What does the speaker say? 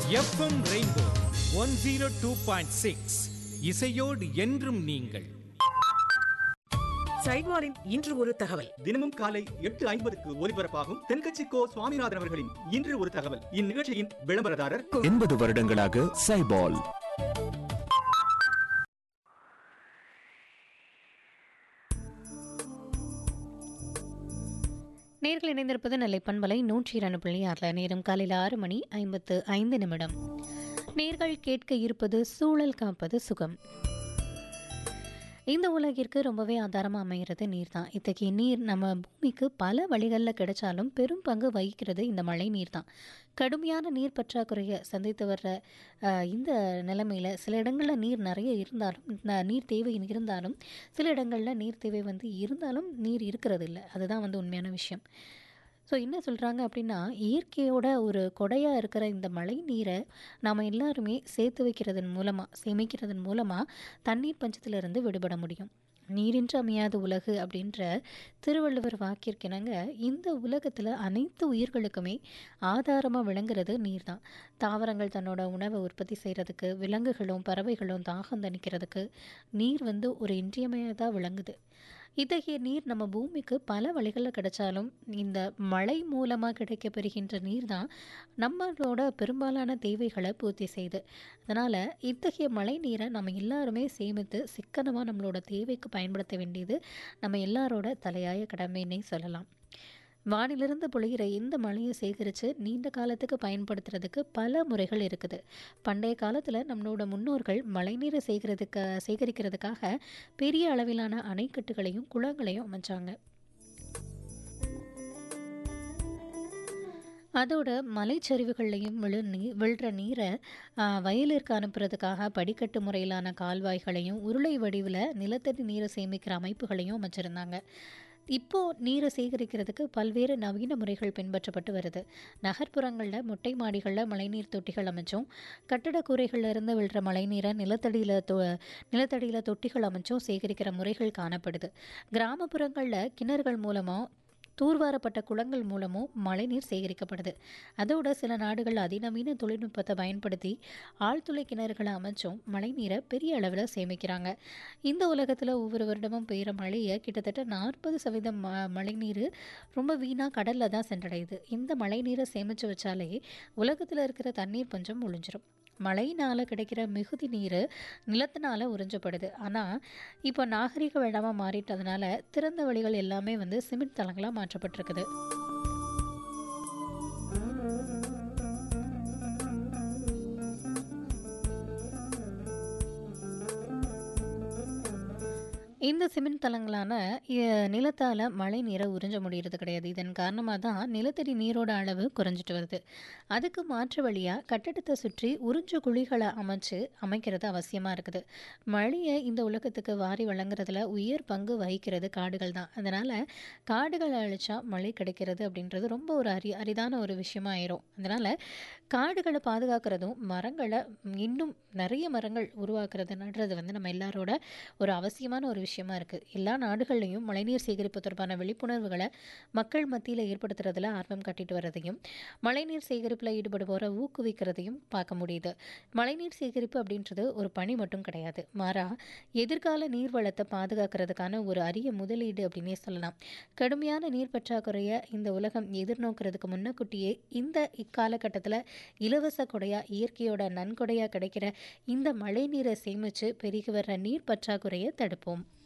FM rainbow 102.6 இசையோடு என்றும் நீங்கள். சைட்வாரின் இன்று ஒரு தகவல். தினமும் காலை 8:50க்கு ஒலிபரப்பாகும் தென்கட்சி கோ சுவாமிநாதன் அவர்களின் இன்று ஒரு தகவல். இந்நிகழ்ச்சியின் விளம்பரதாரர் 80 வருடங்களாக சைபால். நேர்கள் இணைந்திருப்பது நெல்லை பண்பலை 102.6. நேரம் காலையில் 6:55. நேர்கள் கேட்க இருப்பது சூழல் காப்பது சுகம். இந்த உலகிற்கு ரொம்பவே ஆதாரமாக அமைகிறது நீர் தான். இத்தகைய நீர் நம்ம பூமிக்கு பல வழிகளில் கிடைச்சாலும் பெரும் பங்கு வகிக்கிறது இந்த மழை நீர் தான். கடுமையான நீர் பற்றாக்குறையை சந்தித்து வர்ற இந்த நிலைமையில் சில இடங்களில் நீர் நிறைய இருந்தாலும் நீர் தேவை இருந்தாலும் சில இடங்களில் நீர் தேவை இருந்தாலும் நீர் இருக்கிறது இல்லை. அதுதான் உண்மையான விஷயம். ஸோ என்ன சொல்கிறாங்க அப்படின்னா, இயற்கையோட ஒரு கொடையாக இருக்கிற இந்த மழை நீரை நாம் எல்லாருமே சேர்த்து வைக்கிறதன் மூலமாக சேமிக்கிறதன் மூலமாக தண்ணீர் பஞ்சத்திலிருந்து விடுபட முடியும். நீரின்றி அமையாத உலகு அப்படின்ற திருவள்ளுவர் வாக்கிற்கிணங்க இந்த உலகத்தில் அனைத்து உயிர்களுக்குமே ஆதாரமாக விளங்குறது நீர் தான். தாவரங்கள் தன்னோட உணவை உற்பத்தி செய்கிறதுக்கு, விலங்குகளும் பறவைகளும் தாகம் தணிக்கிறதுக்கு நீர் ஒரு இன்றியமையாததாக விளங்குது. இத்தகைய நீர் நம்ம பூமிக்கு பல வழிகளில் கிடைச்சாலும் இந்த மழை மூலமாக கிடைக்கப்பெறுகின்ற நீர் தான் நம்மளோட பெரும்பாலான தேவைகளை பூர்த்தி செய்யுது. அதனால் இத்தகைய மழை நீரை நம்ம எல்லாருமே சேமித்து சிக்கனமாக நம்மளோட தேவைக்கு பயன்படுத்த வேண்டியது நம்ம எல்லாரோட தலையாய கடமைன்னே சொல்லலாம். வானிலிருந்து பொழிகிற இந்த மழையை சேகரித்து நீண்ட காலத்துக்கு பயன்படுத்துறதுக்கு பல முறைகள் இருக்குது. பண்டைய காலத்தில் நம்மளோட முன்னோர்கள் மழைநீரை சேகரிக்கிறதுக்காக பெரிய அளவிலான அணைக்கட்டுகளையும் குளங்களையும் அமைச்சாங்க. அதோட மலைச்சரிவுகள்லையும் விழுற நீரை வயலிற்கு அனுப்புறதுக்காக படிக்கட்டு முறையிலான கால்வாய்களையும் உருளை வடிவில் நிலத்தடி நீரை சேமிக்கிற அமைப்புகளையும் அமைச்சிருந்தாங்க. இப்போது நீரை சேகரிக்கிறதுக்கு பல்வேறு நவீன முறைகள் பின்பற்றப்பட்டு வருது. நகர்ப்புறங்களில் மொட்டை மாடிகளில் மழைநீர் தொட்டிகள் அமைச்சும், கட்டட கூரைகளில் இருந்து விழுற மழைநீரை நிலத்தடியில் தொட்டிகள் அமைச்சும் சேகரிக்கிற முறைகள் காணப்படுது. கிராமப்புறங்களில் கிணறுகள் மூலமாக தூர்வாரப்பட்ட குளங்கள் மூலமும் மழைநீர் சேகரிக்கப்படுது. அதோட சில நாடுகள் அதிநவீன தொழில்நுட்பத்தை பயன்படுத்தி ஆழ்துளை கிணறுகளை அமைச்சும் மழைநீரை பெரிய அளவில் சேமிக்கிறாங்க. இந்த உலகத்தில் ஒவ்வொரு வருடமும் பெய்கிற மழையை கிட்டத்தட்ட 40% மழைநீர் ரொம்ப வீணாக கடலில் தான் சென்றடையுது. இந்த மழைநீரை சேமித்து வச்சாலே உலகத்தில் இருக்கிற தண்ணீர் பஞ்சம் ஒழிஞ்சிரும். மழையினால் கிடைக்கிற மிகுதி நீர் நிலத்தினால உறிஞ்சப்படுது. ஆனால் இப்போ நாகரிக வளமாக மாறிட்டதுனால திறந்த வழிகள் எல்லாமே சிமெண்ட் தளங்களாக மாற்றப்பட்டிருக்குது. இந்த சிமெண்ட் தளங்களான நிலத்தால் மழை நீரை உறிஞ்ச முடியறது கிடையாது. இதன் காரணமாக தான் நிலத்தடி நீரோட அளவு குறைஞ்சிட்டு வருது. அதுக்கு மாற்று வழியாக கட்டடத்தை சுற்றி உறிஞ்சு குழிகளை அமைக்கிறது அவசியமாக இருக்குது. மழையை இந்த உலகத்துக்கு வாரி வழங்குறதுல உயர் பங்கு வகிக்கிறது காடுகள் தான். அதனால் காடுகளை அழிச்சா மழை கிடைக்கிறது அப்படின்றது ரொம்ப ஒரு அரிதான ஒரு விஷயமா ஆயிரும். அதனால் காடுகளை பாதுகாக்கிறதும் மரங்களை இன்னும் நிறைய மரங்கள் உருவாக்குறது நடுறது நம்ம எல்லாரோட ஒரு அவசியமான ஒரு விஷயமா இருக்குது. எல்லா நாடுகள்லையும் மழைநீர் சேகரிப்பு தொடர்பான விழிப்புணர்வுகளை மக்கள் மத்தியில் ஏற்படுத்துறதுல ஆர்வம் காட்டிட்டு வரதையும் மழைநீர் சேகரிப்பில் ஈடுபடுவோரை ஊக்குவிக்கிறதையும் பார்க்க முடியுது. மழைநீர் சேகரிப்பு அப்படின்றது ஒரு பணி மட்டும் கிடையாது, மாறா எதிர்கால நீர்வளத்தை பாதுகாக்கிறதுக்கான ஒரு அரிய முதலீடு அப்படின்னே சொல்லலாம். கடுமையான நீர் பற்றாக்குறையை இந்த உலகம் எதிர்நோக்கிறதுக்கு முன்னக்கூட்டியே இந்த இக்காலகட்டத்தில் இலவச கொடையா இயற்கையோட நன்கொடையா கிடைக்கிற இந்த மழை நீரை சேமித்து பெருகி வர்ற நீர் பற்றாக்குறையை தடுப்போம்.